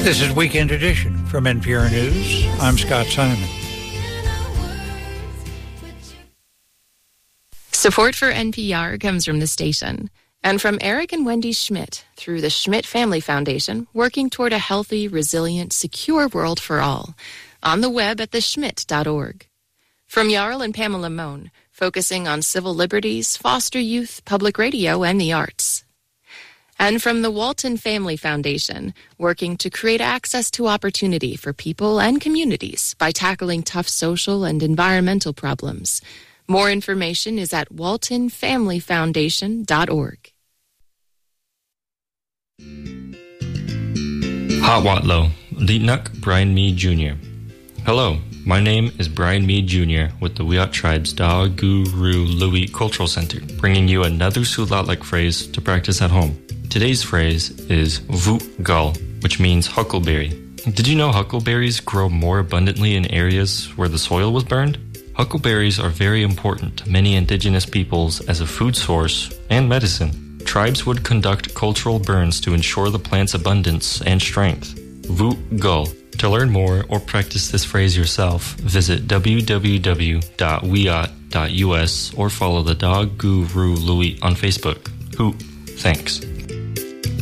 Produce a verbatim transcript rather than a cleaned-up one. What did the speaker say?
This is Weekend Edition from N P R News. I'm Scott Simon. Support for N P R comes from the station and from Eric and Wendy Schmidt through the Schmidt Family Foundation, working toward a healthy, resilient, secure world for all. On the web at the schmidt dot org. From Jarl and Pamela Mohn, focusing on civil liberties, foster youth, public radio, and the arts. And from the Walton Family Foundation, working to create access to opportunity for people and communities by tackling tough social and environmental problems. More information is at walton family foundation dot org. Hawatlo, Litnuk Brian Mead Junior Hello, my name is Brian Mead Junior with the Wiyot Tribe's Da Guru Louie Cultural Center, bringing you another Sulatlik phrase to practice at home. Today's phrase is Vutgal, which means huckleberry. Did you know huckleberries grow more abundantly in areas where the soil was burned? Huckleberries are very important to many indigenous peoples as a food source and medicine. Tribes would conduct cultural burns to ensure the plant's abundance and strength. Vutgal. To learn more or practice this phrase yourself, visit w w w dot wiyot dot u s or follow the Da Guru Louie on Facebook. Who? Thanks.